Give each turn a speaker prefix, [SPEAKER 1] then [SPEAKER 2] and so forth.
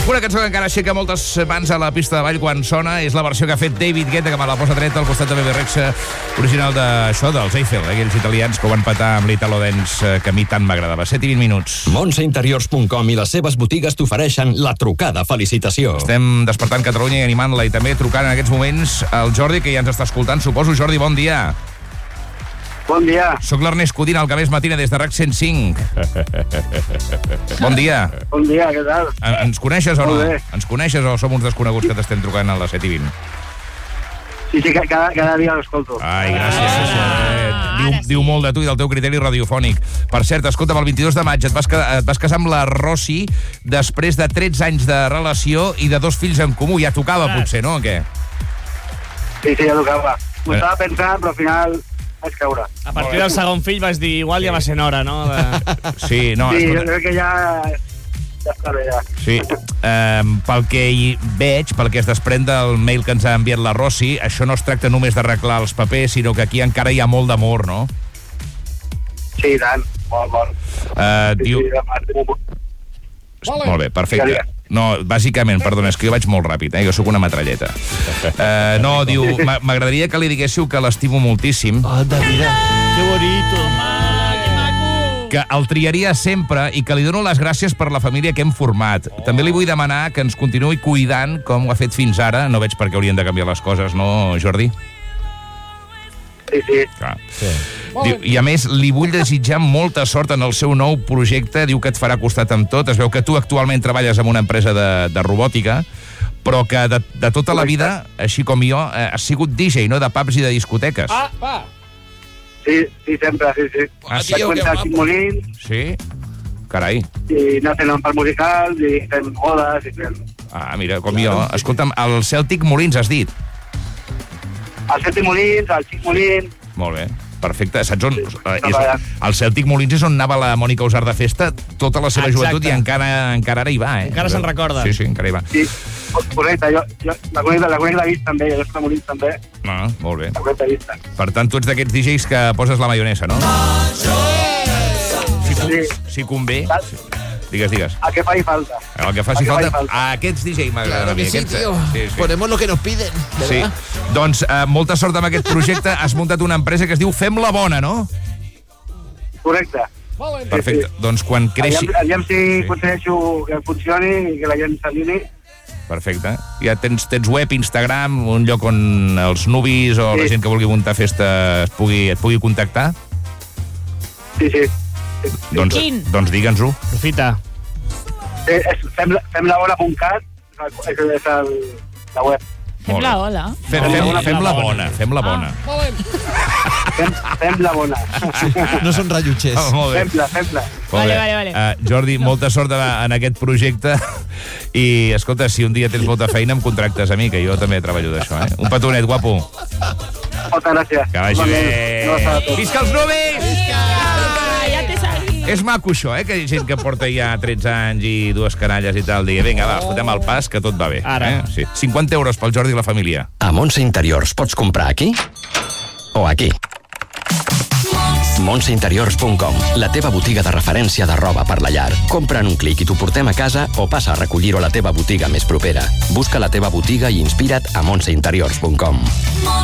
[SPEAKER 1] Una cançó que encara aixeca moltes mans a la pista de ball quan sona és la versió que ha fet David Guetta, que me la posa dreta al costat de Bebe Rexha, original d'això, dels Eiffel, aquells italians que ho van petar amb l'Italo Dance, que a mi tant m'agradava. 7 i 20 minuts.
[SPEAKER 2] Montsainteriors.com i les seves botigues t'ofereixen la trucada felicitació.
[SPEAKER 1] Estem despertant Catalunya i animant-la, i també trucant en aquests moments el Jordi, que ja ens està escoltant, suposo. Jordi, bon dia.
[SPEAKER 3] Bon dia.
[SPEAKER 1] Soc l'Ernest Codina, el que més matina des de RAC 105. Bon dia.
[SPEAKER 3] Bon dia, què tal?
[SPEAKER 1] Ens coneixes o no?
[SPEAKER 3] Molt bé.
[SPEAKER 1] Ens coneixes o som uns desconeguts que t'estem trucant a les 7 i 20?
[SPEAKER 3] Sí, cada dia l'escolto.
[SPEAKER 1] Ai, gràcies. Diu molt de tu i del teu criteri radiofònic. Per cert, escolta'm, el 22 de maig et vas casar amb la Rossi després de 13 anys de relació i de 2 fills en comú. Ja tocava, potser, no, o què?
[SPEAKER 3] Sí, ja tocava. M'ho estava pensant, però al final vaig caure.
[SPEAKER 4] A partir del segon fill vas dir, igual ja va ser hora, no?
[SPEAKER 1] Sí, no,
[SPEAKER 3] Sí,
[SPEAKER 1] escolta.
[SPEAKER 3] jo crec que ja està bé, ja.
[SPEAKER 1] Sí, pel que hi veig, pel que es desprèn del mail que ens ha enviat la Rossi, això no es tracta només d'arreglar els papers, sinó que aquí encara hi ha molt d'amor, no?
[SPEAKER 3] Sí, tant. Molt.
[SPEAKER 1] Diu... Molt bé, perfecte. No, bàsicament, perdona, és que jo vaig molt ràpid, jo sóc una metralleta. No, diu, m'agradaria que li diguéssiu que l'estimo moltíssim.
[SPEAKER 4] Oh, David, que bonito.
[SPEAKER 1] Que el triaria sempre i que li dono les gràcies per la família que hem format. També li vull demanar que ens continuï cuidant com ho ha fet fins ara. No veig per què haurien de canviar les coses, no, Jordi?
[SPEAKER 3] Sí.
[SPEAKER 1] Clar. Diu, i a més, li vull desitjar molta sort en el seu nou projecte. Diu que et farà costat amb tot. Es veu que tu actualment treballes en una empresa de robòtica, però que de tota la vida, així com jo, has sigut DJ, no? De pubs i de discoteques.
[SPEAKER 3] Sí, sempre, sí. Vaig començar a Cinc Molins.
[SPEAKER 1] Sí? Carai.
[SPEAKER 3] I anar fent un parc musical, i fent bodes, i fent...
[SPEAKER 1] Ah, mira, com jo. Escolta'm, el Celtic Molins has dit?
[SPEAKER 3] El Celtic Molins, el Cinc Molins...
[SPEAKER 1] Molt bé, perfecte. Saps on? El Celtic Molins és on anava la Mònica Usar de festa tota la seva joventut i encara ara hi va,
[SPEAKER 4] Encara se'n recorda.
[SPEAKER 1] Sí, encara hi va.
[SPEAKER 3] Sí, correcte. Jo la conec de vist, també. Jo soc de Molins, també.
[SPEAKER 1] Ah, molt bé.
[SPEAKER 3] La conec de vista.
[SPEAKER 1] Per tant, tu ets d'aquests DJs que poses la maionesa, no? Si convé. Digues.
[SPEAKER 3] A què faci falta.
[SPEAKER 1] El que faci falta. A aquests DJs m'agraden a mi.
[SPEAKER 5] Sí, tío.
[SPEAKER 1] Sí.
[SPEAKER 5] Ponemos lo que nos piden, ¿verdad?
[SPEAKER 1] Sí. Doncs molta sort amb aquest projecte. Has muntat una empresa que es diu Fem la Bona, no?
[SPEAKER 3] Correcte.
[SPEAKER 1] Perfecte. Doncs quan creixi...
[SPEAKER 3] Aviam si aconsegueixo que funcioni i que la gent s'animi.
[SPEAKER 1] Perfecte. Ja tens web, Instagram, un lloc on els nubis o la gent que vulgui muntar festa et pugui contactar?
[SPEAKER 3] Sí.
[SPEAKER 1] Doncs digue'ns-ho.
[SPEAKER 4] Profita.
[SPEAKER 3] Femlabona.cat és la web.
[SPEAKER 6] Fem la ola.
[SPEAKER 1] Fem la bona. Fem la bona.
[SPEAKER 5] No són rellotgers.
[SPEAKER 1] Molt bé.
[SPEAKER 3] Fem-la.
[SPEAKER 6] Vale.
[SPEAKER 1] Jordi, molta sort en aquest projecte i, escolta, si un dia tens molta feina em contractes a mi, que jo també treballo d'això, Un petonet, guapo.
[SPEAKER 3] Moltes gràcies.
[SPEAKER 1] Que vagi bé. Visca els nubis!
[SPEAKER 6] Ja te salí.
[SPEAKER 1] És maco això, que hi ha gent que porta ja 13 anys i 2 canalles i tal, digui, vinga, va, fotem el pas, que tot va bé.
[SPEAKER 4] Ara.
[SPEAKER 1] Sí. 50 euros pel Jordi i la família.
[SPEAKER 2] A Montse Interiors pots comprar aquí o aquí. Montsainteriors.com, la teva botiga de referència de roba per la llar. Compra en un clic i t'ho portem a casa o passa a recollir-ho a la teva botiga més propera. Busca la teva botiga i inspira't a Montsainteriors.com.